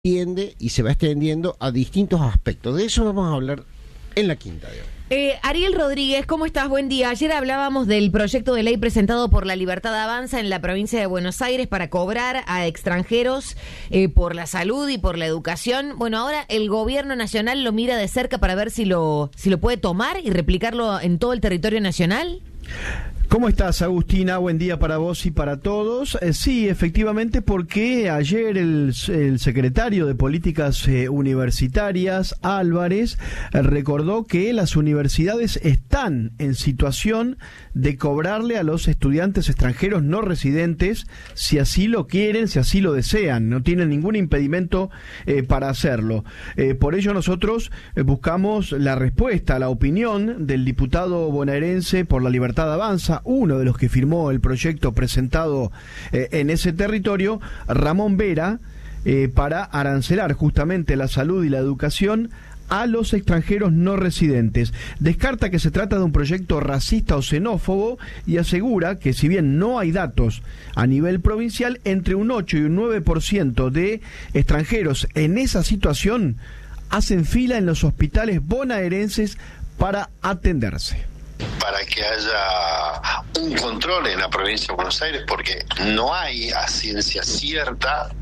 extiende y se va extendiendo a distintos aspectos. De eso vamos a hablar en la quinta de hoy. Ariel Rodríguez, ¿cómo estás? Buen día. Ayer hablábamos del proyecto de ley presentado por La Libertad Avanza en la provincia de Buenos Aires para cobrar a extranjeros por la salud y por la educación. Bueno, ahora el gobierno nacional lo mira de cerca para ver si lo puede tomar y replicarlo en todo el territorio nacional. ¿Cómo estás, Agustina? Buen día para vos y para todos. Sí, efectivamente, porque ayer el secretario de Políticas Universitarias, Álvarez, recordó que las universidades están en situación de cobrarle a los estudiantes extranjeros no residentes si así lo quieren, si así lo desean. No tienen ningún impedimento para hacerlo. Por ello nosotros buscamos la respuesta a la opinión del diputado bonaerense por La Libertad Avanza, uno de los que firmó el proyecto presentado en ese territorio, Ramón Vera, para arancelar justamente la salud y la educación a los extranjeros no residentes. Descarta que se trata de un proyecto racista o xenófobo y asegura que si bien no hay datos a nivel provincial, entre un 8 y un 9% de extranjeros en esa situación hacen fila en los hospitales bonaerenses para atenderse. Para que haya un control en la provincia de Buenos Aires, porque no hay a ciencia cierta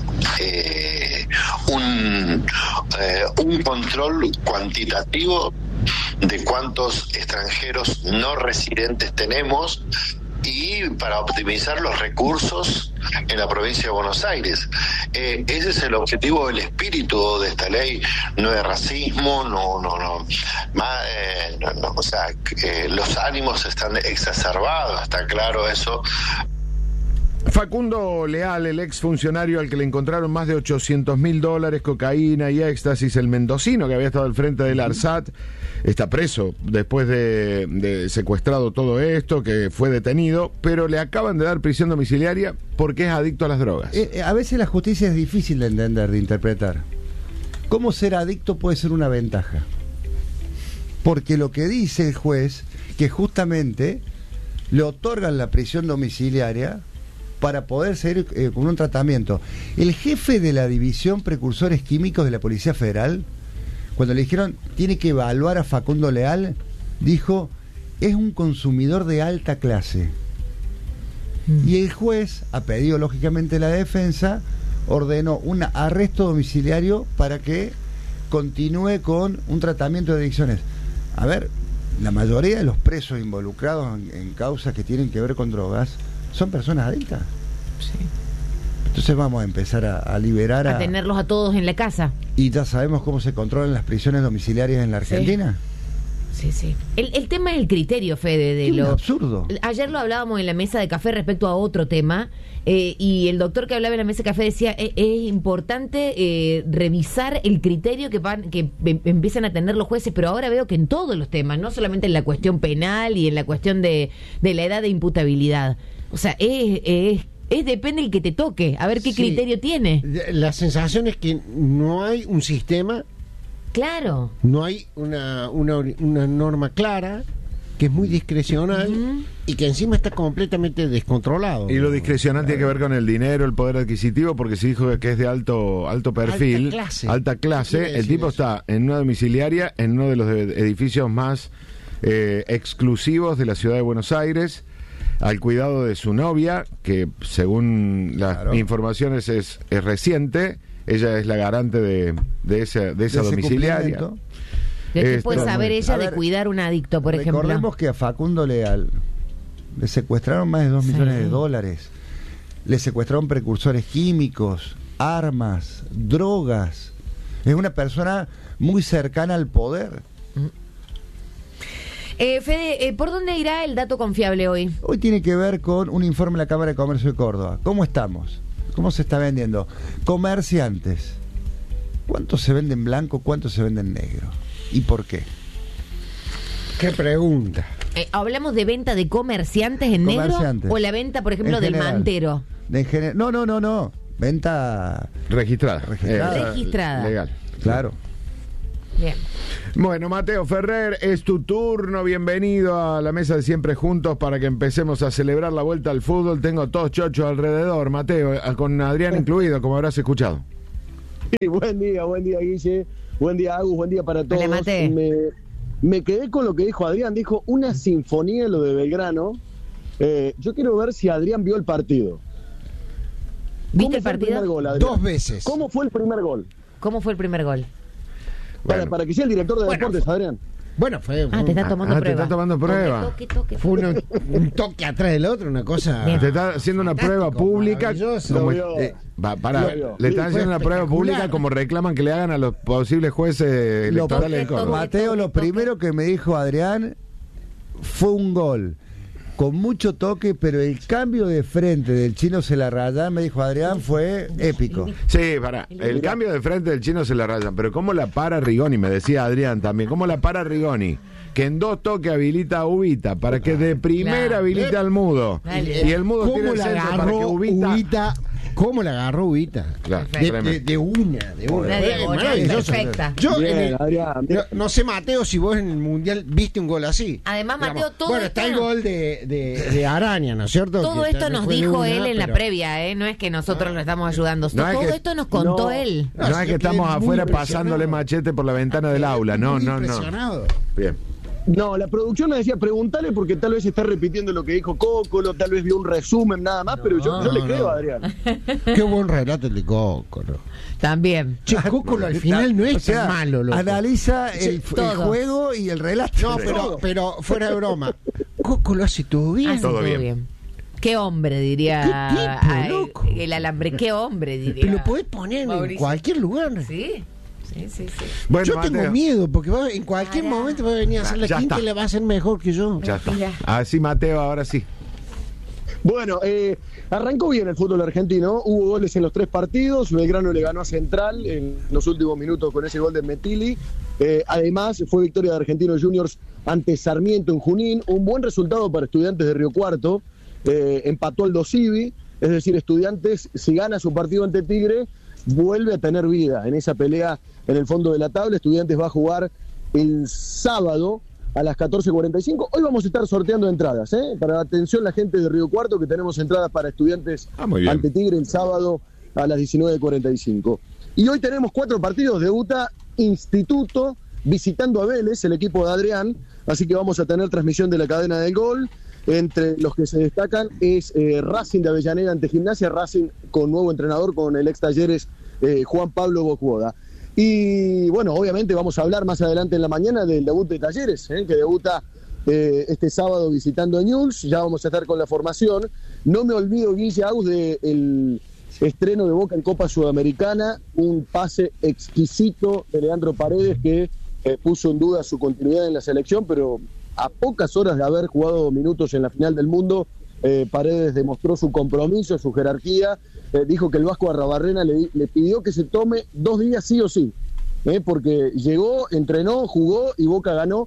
un control cuantitativo de cuántos extranjeros no residentes tenemos y para optimizar los recursos en la provincia de Buenos Aires. Ese es el objetivo, el espíritu de esta ley. No es racismo, o sea, los ánimos están exacerbados, está claro eso. Facundo Leal, el exfuncionario al que le encontraron más de $800.000, cocaína y éxtasis, el mendocino que había estado al frente del ARSAT, está preso después de secuestrado todo esto, que fue detenido, pero le acaban de dar prisión domiciliaria porque es adicto a las drogas. A veces la justicia es difícil de entender, de interpretar. ¿Cómo ser adicto puede ser una ventaja? Porque lo que dice el juez, que justamente le otorgan la prisión domiciliaria para poder seguir con un tratamiento. El jefe de la División Precursores Químicos de la Policía Federal, cuando le dijeron tiene que evaluar a Facundo Leal, dijo, es un consumidor de alta clase. Y el juez, a pedido lógicamente de la defensa, ordenó un arresto domiciliario para que continúe con un tratamiento de adicciones. A ver, la mayoría de los presos involucrados en causas que tienen que ver con drogas son personas adictas. Sí. Entonces vamos a empezar a liberar a tenerlos a todos en la casa. Y ya sabemos cómo se controlan las prisiones domiciliarias en la Argentina. Sí. El tema es el criterio, Fede, de lo absurdo. Ayer lo hablábamos en la mesa de café respecto a otro tema, y el doctor que hablaba en la mesa de café decía es importante revisar el criterio que empiezan a tener los jueces, pero ahora veo que en todos los temas, no solamente en la cuestión penal y en la cuestión de la edad de imputabilidad. O sea, depende el que te toque, a ver qué criterio tiene. La sensación es que no hay un sistema. Claro. No hay una norma clara, que es muy discrecional y que encima está completamente descontrolado. Y lo discrecional tiene que ver con el dinero, el poder adquisitivo, porque se dijo que es de alto perfil, alta clase. El tipo está en una domiciliaria, en uno de los edificios más exclusivos de la ciudad de Buenos Aires, al cuidado de su novia, que según las informaciones es reciente. Ella es la garante de esa domiciliaria. ¿Qué puede saber ella de cuidar un adicto, por ejemplo? Recordemos que a Facundo Leal le secuestraron más de $2 millones. Le secuestraron precursores químicos, armas, drogas. Es una persona muy cercana al poder. Fede, ¿por dónde irá el dato confiable hoy? Hoy tiene que ver con un informe de la Cámara de Comercio de Córdoba. ¿Cómo estamos? ¿Cómo se está vendiendo? Comerciantes. ¿Cuánto se vende en blanco? ¿Cuánto se vende en negro? ¿Y por qué? ¿Qué pregunta? ¿Hablamos de venta de comerciantes en negro? ¿O la venta, por ejemplo, del mantero? No. Venta registrada. Registrada. Legal. Claro. Bien. Bueno, Mateo Ferrer, es tu turno. Bienvenido a la mesa de Siempre Juntos para que empecemos a celebrar la vuelta al fútbol. Tengo todos chochos alrededor, Mateo, con Adrián incluido, como habrás escuchado. Sí, buen día, Guille. Buen día, Agus. Buen día para todos. Hola, Mate. Me quedé con lo que dijo Adrián. Dijo una sinfonía lo de Belgrano. Yo quiero ver si Adrián vio el partido. ¿Viste el partido? Primer gol, Adrián? 2 veces. ¿Cómo fue el primer gol? ¿Cómo fue el primer gol? Bueno. Para que sea el director de deportes, Adrián. Bueno, fue Te está tomando te prueba. está tomando prueba. Toque. fue un toque atrás del otro, una cosa. Bien. Te está haciendo una prueba pública. maravilloso. Como, Lo vio. le están Fue haciendo una prueba espectacular. pública como reclaman que le hagan a los posibles jueces electorales en Córdoba. Mateo, lo primero que me dijo Adrián fue un gol con mucho toque, pero el cambio de frente del Chino se la raya, me dijo Adrián, fue épico. Sí, para. El cambio de frente del Chino se la rayan. Pero ¿cómo la para Rigoni? Me decía Adrián también. ¿Cómo la para Rigoni? Que en 2 toques habilita a Ubita para que de primera Claro. habilite al Mudo. Dale. Y el Mudo tiene ¿Cómo el la centro para que agarró Ubita. ¿Cómo la agarró Ubita? Claro, De una. Una Fue diagonal maravilloso. perfecta. Yo Bien, Adrián. no sé, Mateo, si vos en el Mundial viste un gol así. Además, Mateo, Digamos, todo bueno, esto está el no- gol de Araña, ¿no es cierto? Todo Que esto también nos fue de dijo una, él en la pero- previa, ¿eh? No es que nosotros lo estamos ayudando. No es Todo que- esto nos contó No. él. No es que yo estamos quedé muy afuera impresionado. pasándole machete por la ventana del aula. No, Muy no, no. impresionado. Bien. No, la producción me decía, preguntale porque tal vez está repitiendo lo que dijo Cócolo, tal vez vio un resumen nada más, pero yo le creo a Adrián. Qué buen relato el de Cócolo. También. Che, Cócolo al final no es O sea, tan malo, loco. analiza Sí, el todo. juego y el relato. No, pero fuera de broma. Cócolo hace todo bien. Hace todo todo bien. bien. Qué hombre, diría. Qué tipo, ay, loco. el alambre, qué hombre, diría. Pero lo podés poner en Mauricio. cualquier lugar. Sí. Bueno, Yo tengo Mateo. miedo porque en cualquier Pará. momento va a venir a hacer la Ya quinta está. y le va a hacer mejor que yo. Ya está. Mira. Así, Mateo, ahora sí. Bueno, arrancó bien el fútbol argentino, hubo goles en los 3 partidos, Belgrano le ganó a Central en los últimos minutos con ese gol de Metili, además fue victoria de Argentinos Juniors ante Sarmiento en Junín, un buen resultado para Estudiantes de Río Cuarto, empató al Dosivi, es decir, Estudiantes si gana su partido ante Tigre, vuelve a tener vida en esa pelea en el fondo de la tabla. Estudiantes va a jugar el sábado a las 14:45. Hoy vamos a estar sorteando entradas, para la atención la gente de Río Cuarto, que tenemos entradas para Estudiantes Muy bien. ante Tigre el sábado a las 19:45. Y hoy tenemos 4 partidos. Debuta Instituto visitando a Vélez, el equipo de Adrián, así que vamos a tener transmisión de la cadena del gol. Entre los que se destacan es Racing de Avellaneda ante Gimnasia, Racing con nuevo entrenador, con el ex Talleres Juan Pablo Bocboda. Y bueno, obviamente vamos a hablar más adelante en la mañana del debut de Talleres, que debuta este sábado visitando a Newell's. Ya vamos a estar con la formación. No me olvido, Guille Agus, del estreno de Boca en Copa Sudamericana, un pase exquisito de Leandro Paredes que puso en duda su continuidad en la selección, pero a pocas horas de haber jugado minutos en la final del mundo, Paredes demostró su compromiso, su jerarquía. Dijo que el Vasco Arrabarrena le pidió que se tome 2 días sí o sí, porque llegó, entrenó, jugó y Boca ganó.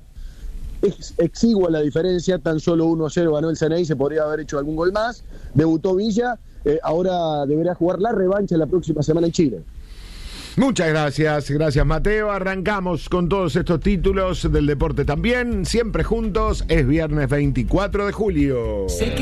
Es exigua la diferencia, tan solo 1-0 ganó el CNI, se podría haber hecho algún gol más. Debutó Villa, ahora deberá jugar la revancha la próxima semana en Chile. Muchas gracias Mateo. Arrancamos con todos estos títulos del deporte también, siempre juntos. Es viernes 24 de julio.